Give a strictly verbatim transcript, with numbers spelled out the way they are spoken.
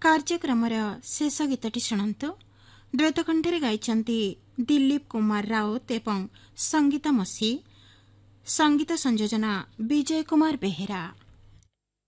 କାର୍ଯ୍ୟକ୍ରମର ଶେଷ ଗୀତଟି ଶୁଣନ୍ତୁ। ଦ୍ୱୈତକଣ୍ଠରେ ଗାଇଛନ୍ତି ଦିଲ୍ଲୀପ କୁମାର ରାଉତ ଏବଂ ସଙ୍ଗୀତ ମସି, ସଙ୍ଗୀତ ସଂଯୋଜନା ବିଜୟ କୁମାର ବେହେରା।